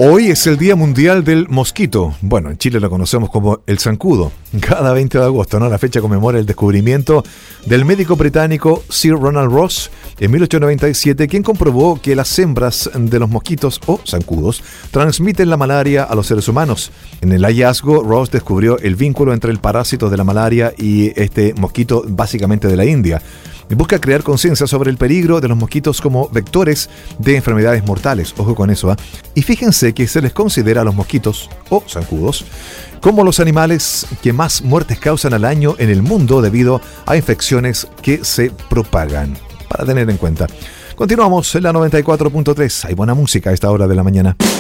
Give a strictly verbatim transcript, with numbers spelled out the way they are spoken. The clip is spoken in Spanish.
Hoy es el Día Mundial del Mosquito. Bueno, en Chile lo conocemos como el zancudo. Cada veinte de agosto, ¿no? La fecha conmemora el descubrimiento del médico británico Sir Ronald Ross en mil ochocientos noventa y siete, quien comprobó que las hembras de los mosquitos o zancudos transmiten la malaria a los seres humanos. En el hallazgo, Ross descubrió el vínculo entre el parásito de la malaria y este mosquito, básicamente de la India. Busca crear conciencia sobre el peligro de los mosquitos como vectores de enfermedades mortales. Ojo con eso, ¿eh? Y fíjense que se les considera a los mosquitos, o zancudos, como los animales que más muertes causan al año en el mundo debido a infecciones que se propagan. Para tener en cuenta. Continuamos en la noventa y cuatro punto tres. Hay buena música a esta hora de la mañana.